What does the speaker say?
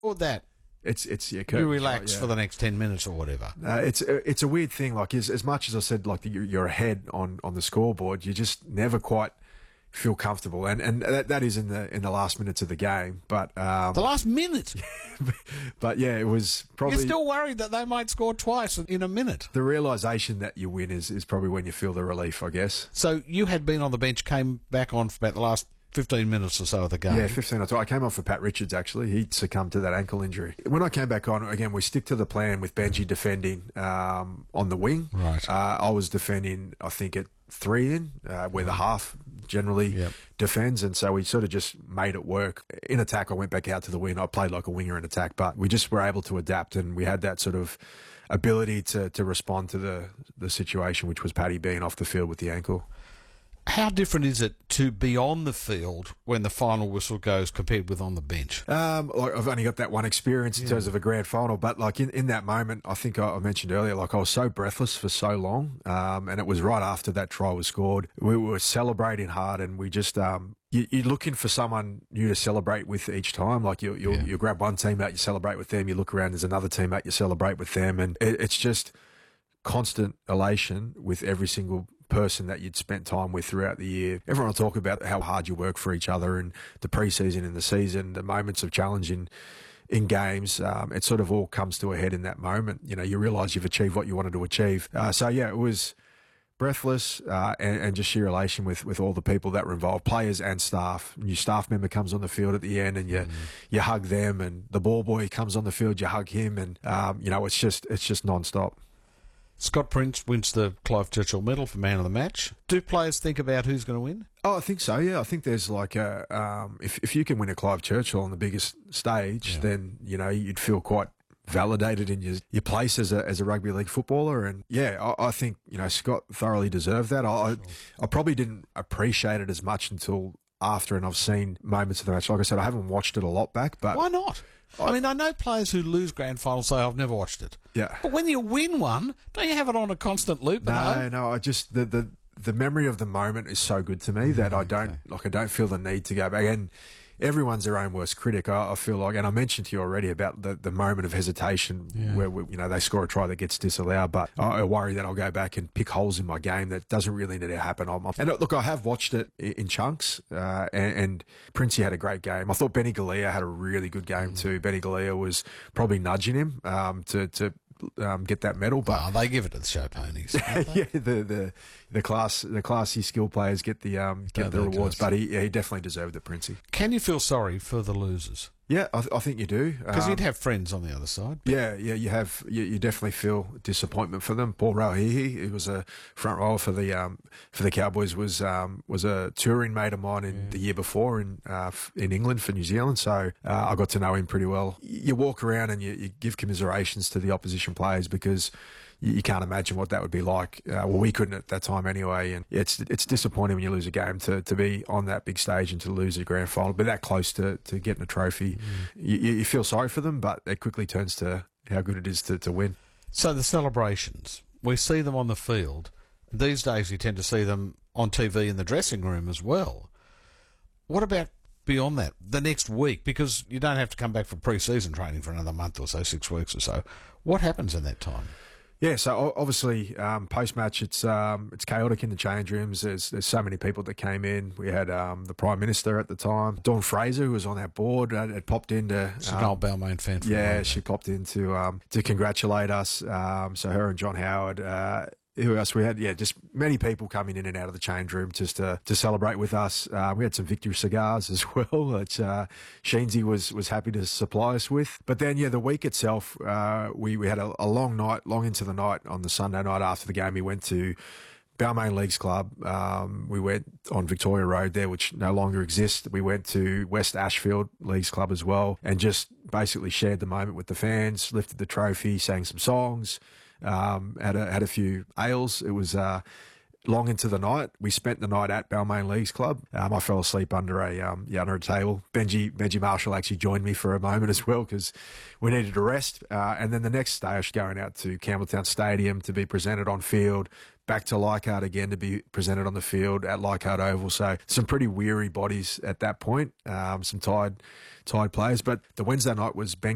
Or that. It's You curtains, relax right, yeah. for the next 10 minutes or whatever. It's a weird thing. Like as much as I said, like you're ahead on the scoreboard, you just never quite feel comfortable, and that is in the last minutes of the game. But The last minute. but yeah, it was probably You're still worried that they might score twice in a minute. the realization that you win is probably when you feel the relief, I guess. So you had been on the bench, came back on for about the last 15 minutes or so of the game. Yeah, 15 or 20. I came on for Pat Richards, actually. He succumbed to that ankle injury. When I came back on, again, we stick to the plan with Benji defending on the wing. Right. I was defending, I think, at 3 in, where the half generally defends, and so we sort of just made it work. In attack, I went back out to the wing. I played like a winger in attack, but we just were able to adapt, and we had that sort of ability to respond to the situation, which was Paddy being off the field with the ankle. How different is it to be on the field when the final whistle goes compared with on the bench? Like I've only got that one experience in terms of a grand final, but like in that moment, I think I mentioned earlier, like I was so breathless for so long, and it was right after that try was scored. We were celebrating hard, and we just you're looking for someone new to celebrate with each time. Like you grab one teammate, you celebrate with them. You look around, there's another teammate, you celebrate with them, and it's just constant elation with every single person that you'd spent time with throughout the year. Everyone will talk about how hard you work for each other, and the pre-season and the season, the moments of challenge in games. It sort of all comes to a head in that moment. You know, you realise you've achieved what you wanted to achieve. So yeah, it was breathless, and just sheer elation with all the people that were involved, players and staff. New staff member comes on the field at the end, and you hug them, and the ball boy comes on the field, you hug him, and it's just non-stop. Scott Prince wins the Clive Churchill Medal for Man of the Match. Do players think about who's going to win? Oh, I think so, yeah. I think there's like if you can win a Clive Churchill on the biggest stage, then, you'd feel quite validated in your place as a rugby league footballer. And yeah, I think, Scott thoroughly deserved that. I probably didn't appreciate it as much until after, and I've seen moments of the match. Like I said, I haven't watched it a lot back, but why not? I mean, I know players who lose grand finals say, I've never watched it. Yeah. But when you win one, don't you have it on a constant loop? No, I just, the memory of the moment is so good to me that I don't feel the need to go back. And everyone's their own worst critic. I feel like, and I mentioned to you already about the moment of hesitation where they score a try that gets disallowed. But I worry that I'll go back and pick holes in my game that doesn't really need to happen. And look, I have watched it in chunks, and Princey had a great game. I thought Benny Galea had a really good game too. Benny Galea was probably nudging him to get that medal, but they give it to the show ponies. yeah, the classy skill players get the rewards, but he definitely deserved it, Princey. Can you feel sorry for the losers? Yeah, I think you do, because you'd have friends on the other side. Yeah, you have. You definitely feel disappointment for them. Paul Rauhihi, who was a front rower for the Cowboys, was a touring mate of mine in the year before in England for New Zealand. So I got to know him pretty well. You walk around and you give commiserations to the opposition players because you can't imagine what that would be like. Well, we couldn't at that time anyway. And it's disappointing when you lose a game to be on that big stage and to lose a grand final, but that close to getting a trophy. You feel sorry for them, but it quickly turns to how good it is to win. So the celebrations, we see them on the field. These days you tend to see them on TV in the dressing room as well. What about beyond that, the next week? Because you don't have to come back for pre-season training for another month or so, 6 weeks or so. What happens in that time? Yeah, so obviously post-match it's chaotic in the change rooms. There's so many people that came in. We had the Prime Minister at the time, Dawn Fraser, who was on our board, had popped in to... She's an old Balmain fan. Yeah, she popped in to congratulate us. So her and John Howard... who else we had? Yeah, just many people coming in and out of the change room just to celebrate with us. We had some victory cigars as well, which Sheensy was happy to supply us with. But then, the week itself, we had a long night, long into the night on the Sunday night after the game. We went to Balmain Leagues Club. We went on Victoria Road there, which no longer exists. We went to West Ashfield Leagues Club as well, and just basically shared the moment with the fans, lifted the trophy, sang some songs. Had a few ales. It was long into the night. We spent the night at Balmain Leagues Club. I fell asleep under a table. Benji Marshall actually joined me for a moment as well because we needed a rest. And then the next day I was going out to Campbelltown Stadium to be presented on field. Back to Leichhardt again to be presented on the field at Leichhardt Oval. So some pretty weary bodies at that point. Some tired players. But the Wednesday night was